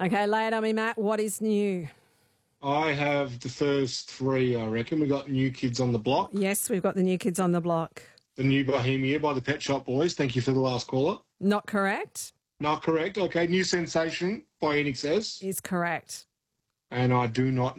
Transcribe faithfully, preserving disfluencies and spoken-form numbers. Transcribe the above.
Okay, lay it on me, Matt. What is new? I have the first three, I reckon. We got New Kids on the Block, Yes, we've got the New Kids on the Block. The New Bohemia by the Pet Shop Boys. Thank you for the last caller. Not correct. Not correct. Okay, New Sensation by N X S. Is correct. And I do not